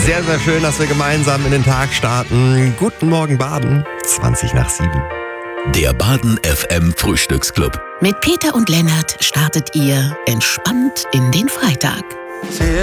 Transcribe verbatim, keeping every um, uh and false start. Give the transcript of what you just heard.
Sehr, sehr schön, dass wir gemeinsam in den Tag starten. Guten Morgen, Baden. zwanzig nach sieben. Der Baden F M Frühstücksclub. Mit Peter und Lennart startet ihr entspannt in den Freitag.